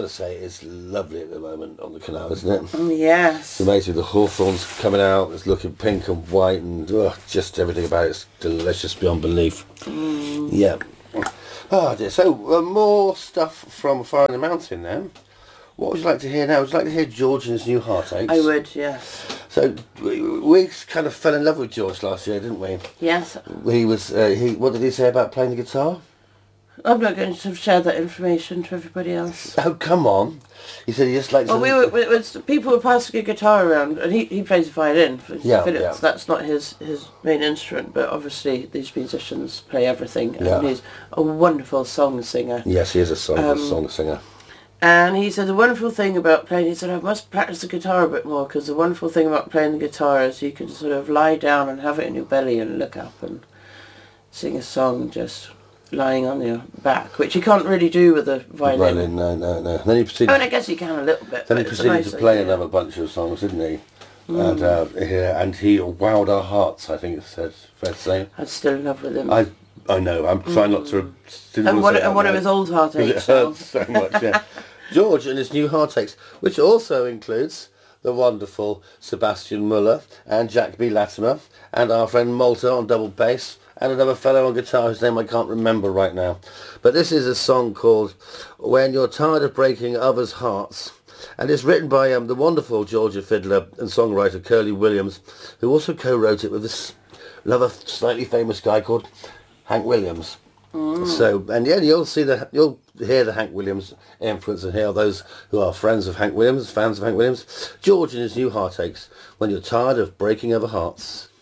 got to say, it's lovely at the moment on the canal, isn't it? Yes. It's amazing. The hawthorn's coming out. It's looking pink and white, and just everything about it's delicious beyond belief. Yeah. Oh dear. So more stuff from Fire in the Mountain then. What would you like to hear now? Would you like to hear George and his new Heartaches? I would, yes. So we kind of fell in love with George last year, didn't we? Yes. He was. What did he say about playing the guitar? I'm not going to share that information to everybody else. Oh, come on. He said he just likes... Well, people were passing a guitar around, and he plays the violin for Yeah, Phillips. yeah. That's not his main instrument, but obviously these musicians play everything, Yeah. and he's a wonderful song singer. Yes, he is a song singer. And he said the wonderful thing about playing, he said, I must practice the guitar a bit more, because the wonderful thing about playing the guitar is you can sort of lie down and have it in your belly and look up and sing a song just lying on your back, which you can't really do with a violin. No. Then he proceeded. I mean, I guess you can a little bit. Then he but it's a proceeded nice to play idea. another bunch of songs, didn't he? And he wowed our hearts. I think it's fair to say. I'm still in love with him. I know. I'm trying not to. And one of his old heartaches. It hurts so much. Yeah. George and his new Heartaches, which also includes the wonderful Sebastian Muller and Jack B. Latimer and our friend Malta on double bass, and another fellow on guitar whose name I can't remember right now. But this is a song called When You're Tired of Breaking Others' Hearts, and it's written by the wonderful Georgia fiddler and songwriter Curly Williams, who also co-wrote it with this another slightly famous guy called Hank Williams. So, and yeah, you'll hear the Hank Williams influence and hear those who are friends of Hank Williams, fans of Hank Williams. George and his new Heartaches, When You're Tired of Breaking Other Hearts.